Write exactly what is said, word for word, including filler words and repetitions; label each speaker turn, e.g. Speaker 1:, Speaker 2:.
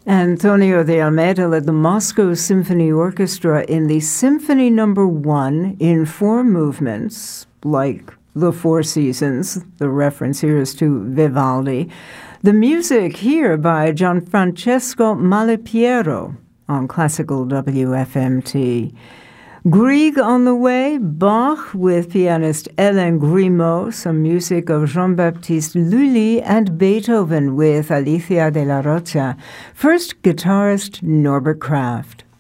Speaker 1: Antonio de Almeida led the Moscow Symphony Orchestra in the Symphony Number One in four movements, like the Four Seasons. The reference here is to Vivaldi. The music here by Gianfrancesco Malipiero on Classical W F M T. Grieg on the way, Bach with pianist Hélène Grimaud, some music of Jean-Baptiste Lully, and Beethoven with Alicia de la Rocha. First, guitarist Norbert Kraft.